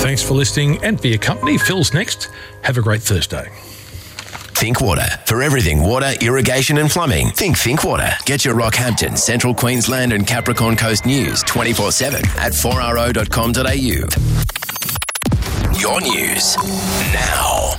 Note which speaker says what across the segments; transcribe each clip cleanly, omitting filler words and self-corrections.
Speaker 1: Thanks for listening and for your company. Phil's next. Have a great Thursday.
Speaker 2: Think Water. For everything water, irrigation and plumbing, think Water. Get your Rockhampton, Central Queensland and Capricorn Coast news 24/7 at 4ro.com.au. Your news now.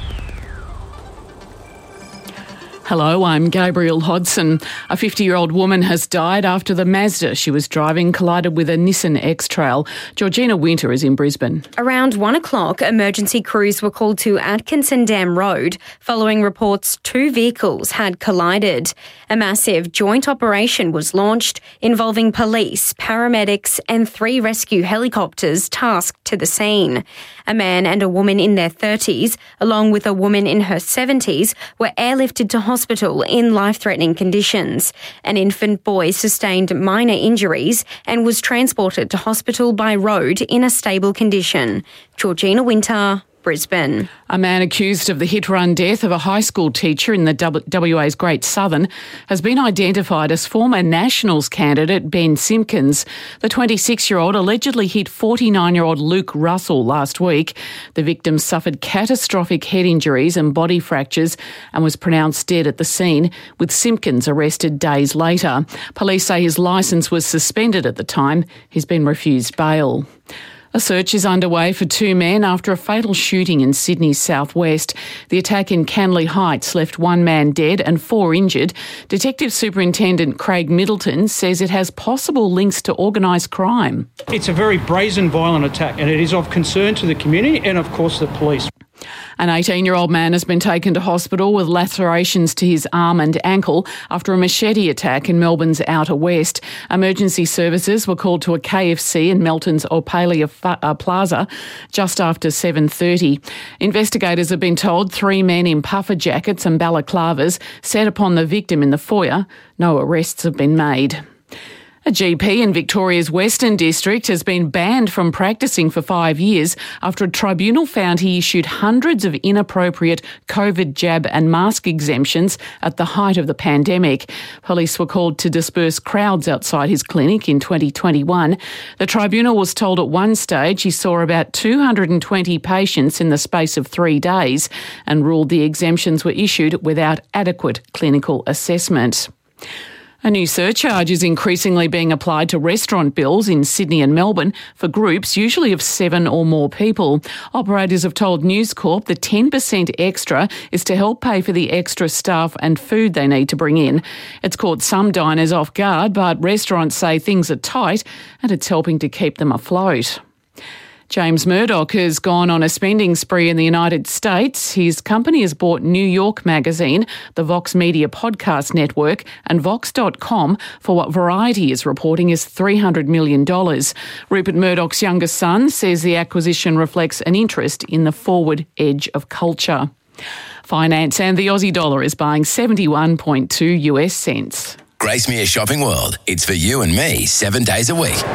Speaker 3: Hello, I'm Gabriel Hodson. A 50-year-old woman has died after the Mazda she was driving collided with a Nissan X-Trail. Georgina Winter is in Brisbane.
Speaker 4: Around 1 o'clock, emergency crews were called to Atkinson Dam Road following reports 2 vehicles had collided. A massive joint operation was launched involving police, paramedics and 3 rescue helicopters tasked to the scene. A man and a woman in their 30s, along with a woman in her 70s, were airlifted to hospital in life-threatening conditions. An infant boy sustained minor injuries and was transported to hospital by road in a stable condition. Georgina Winter, Brisbane.
Speaker 3: A man accused of the hit-run death of a high school teacher in the WA's Great Southern has been identified as former Nationals candidate Ben Simpkins. The 26-year-old allegedly hit 49-year-old Luke Russell last week. The victim suffered catastrophic head injuries and body fractures and was pronounced dead at the scene, with Simpkins arrested days later. Police say his licence was suspended at the time. He's been refused bail. A search is underway for 2 men after a fatal shooting in Sydney's southwest. The attack in Canley Heights left 1 man dead and 4 injured. Detective Superintendent Craig Middleton says it has possible links to organised crime.
Speaker 5: It's a very brazen, violent attack, and it is of concern to the community and, of course, the police.
Speaker 3: An 18-year-old man has been taken to hospital with lacerations to his arm and ankle after a machete attack in Melbourne's Outer West. Emergency services were called to a KFC in Melton's Orpalia Plaza just after 7:30. Investigators have been told 3 men in puffer jackets and balaclavas set upon the victim in the foyer. No arrests have been made. A GP in Victoria's Western District has been banned from practising for 5 years after a tribunal found he issued hundreds of inappropriate COVID jab and mask exemptions at the height of the pandemic. Police were called to disperse crowds outside his clinic in 2021. The tribunal was told at one stage he saw about 220 patients in the space of 3 days and ruled the exemptions were issued without adequate clinical assessment. A new surcharge is increasingly being applied to restaurant bills in Sydney and Melbourne for groups usually of 7 or more people. Operators have told News Corp the 10% extra is to help pay for the extra staff and food they need to bring in. It's caught some diners off guard, but restaurants say things are tight and it's helping to keep them afloat. James Murdoch has gone on a spending spree in the United States. His company has bought New York Magazine, the Vox Media Podcast Network and Vox.com for what Variety is reporting is $300 million. Rupert Murdoch's younger son says the acquisition reflects an interest in the forward edge of culture. Finance and the Aussie dollar is buying 71.2 US cents.
Speaker 2: Gracemere Shopping World. It's for you and me 7 days a week.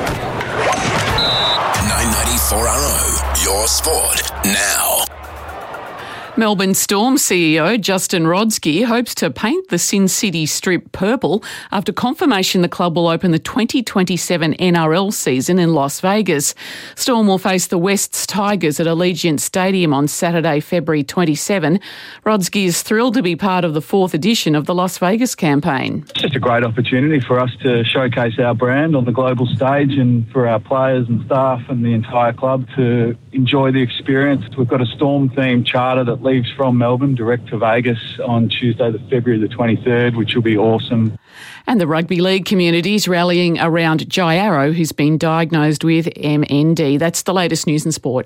Speaker 2: 994RO, your sport now.
Speaker 3: Melbourne Storm CEO Justin Rodsky hopes to paint the Sin City Strip purple after confirmation the club will open the 2027 NRL season in Las Vegas. Storm will face the Wests Tigers at Allegiant Stadium on Saturday, February 27. Rodsky is thrilled to be part of the 4th edition of the Las Vegas campaign.
Speaker 6: It's just a great opportunity for us to showcase our brand on the global stage and for our players and staff and the entire club to enjoy the experience. We've got a Storm-themed charter that leaves from Melbourne direct to Vegas on Tuesday, February the 23rd, which will be awesome.
Speaker 3: And the rugby league community is rallying around Jai Arrow, who's been diagnosed with MND. That's the latest news and sport.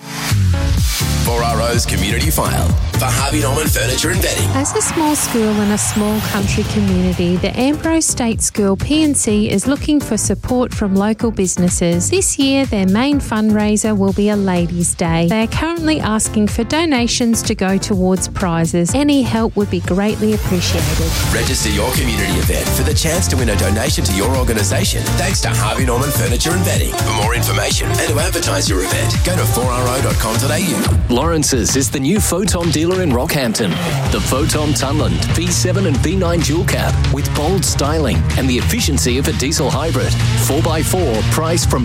Speaker 2: 4RO's Community File for Harvey Norman Furniture and Bedding.
Speaker 7: As a small school in a small country community, the Ambrose State School PNC is looking for support from local businesses. This year, their main fundraiser will be a Ladies' Day. They are currently asking for donations to go towards prizes. Any help would be greatly appreciated.
Speaker 2: Register your community event for the chance to win a donation to your organisation thanks to Harvey Norman Furniture and Bedding. For more information and to advertise your event, go to 4ro.com.au.
Speaker 8: Lawrence's is the new Photon dealer in Rockhampton. The Photon Tunland V7 and V9 dual cab with bold styling and the efficiency of a diesel hybrid. 4x4 price from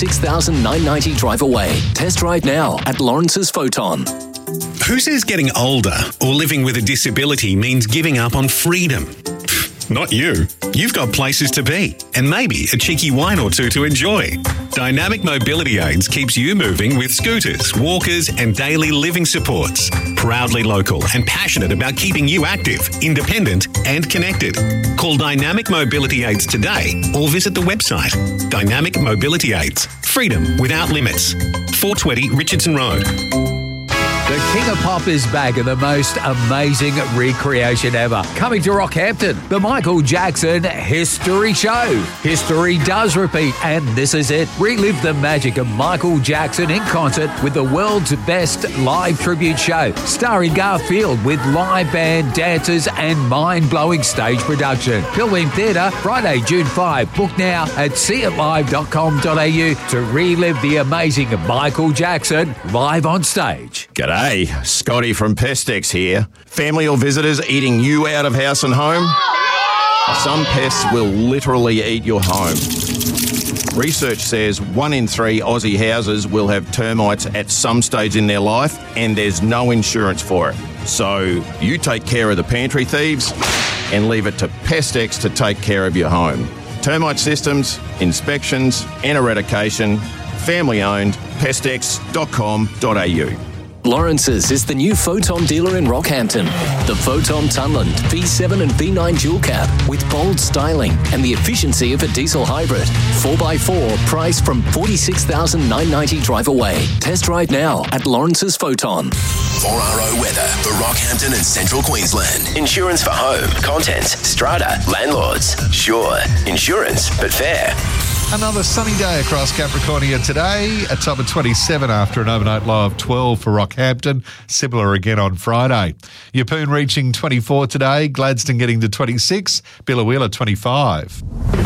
Speaker 8: $46,990 drive away. Test drive now at Lawrence's Photon.
Speaker 9: Who says getting older or living with a disability means giving up on freedom? Not you. You've got places to be and maybe a cheeky wine or two to enjoy. Dynamic Mobility Aids keeps you moving with scooters, walkers and daily living supports. Proudly local and passionate about keeping you active, independent and connected. Call Dynamic Mobility Aids today or visit the website. Dynamic Mobility Aids. Freedom without limits. 420 Richardson Road.
Speaker 10: The King of Pop is back in the most amazing recreation ever. Coming to Rockhampton, the Michael Jackson History Show. History does repeat, and this is it. Relive the magic of Michael Jackson in concert with the world's best live tribute show, starring Garfield with live band, dancers, and mind-blowing stage production. Pilbeam Theatre, Friday, June 5. Book now at seeitlive.com.au to relive the amazing Michael Jackson live on stage.
Speaker 11: G'day, Scotty from Pestex here. Family or visitors eating you out of house and home? Some pests will literally eat your home. Research says 1 in 3 Aussie houses will have termites at some stage in their life, and there's no insurance for it. So you take care of the pantry thieves and leave it to Pestex to take care of your home. Termite systems, inspections and eradication. Family owned. Pestex.com.au.
Speaker 8: Lawrence's is the new Photon dealer in Rockhampton. The Photon Tunland V7 and V9 dual cab with bold styling and the efficiency of a diesel hybrid. 4x4 price from $46,990 drive away. Test drive now at Lawrence's Photon.
Speaker 2: 4RO weather for Rockhampton and Central Queensland. Insurance for home, contents, strata, landlords. Sure, insurance, but fair.
Speaker 12: Another sunny day across Capricornia today, a top of 27 after an overnight low of 12 for Rockhampton. Similar again on Friday. Yeppoon reaching 24 today, Gladstone getting to 26, Biloela 25.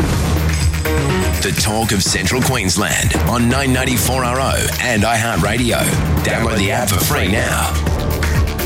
Speaker 2: The talk of Central Queensland on 994RO and iHeartRadio. Download the app for free now.